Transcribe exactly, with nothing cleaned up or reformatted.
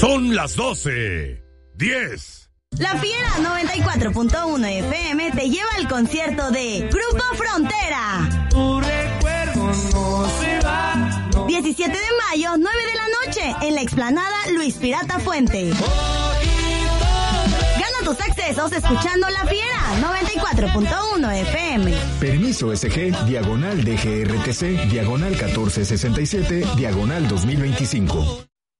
Son las doce. diez. La Fiera noventa y cuatro punto uno F M te lleva al concierto de Grupo Frontera. Tu recuerdo no se va. No. diecisiete de mayo, nueve de la noche, en la explanada Luis Pirata Fuente. Gana tus accesos escuchando La Fiera noventa y cuatro punto uno F M. Permiso S G, diagonal D G R T C, diagonal catorce sesenta y siete, diagonal dos mil veinticinco.